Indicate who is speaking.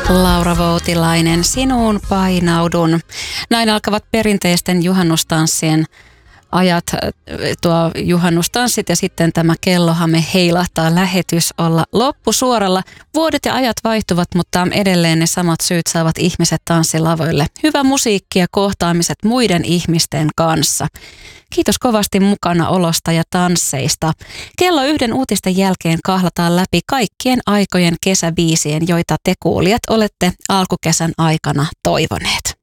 Speaker 1: Laura Voutilainen, sinuun painaudun. Näin alkavat perinteisten juhannustanssien ajat, tuo juhannustanssit ja sitten tämä kellohame heilahtaa, lähetys olla loppusuoralla. Vuodet ja ajat vaihtuvat, mutta edelleen ne samat syyt saavat ihmiset tanssilavoille. Hyvä musiikki ja kohtaamiset muiden ihmisten kanssa. Kiitos kovasti mukana olosta ja tansseista. Kello 1 uutisten jälkeen kahlataan läpi kaikkien aikojen kesäbiisien, joita te kuulijat olette alkukesän aikana toivoneet.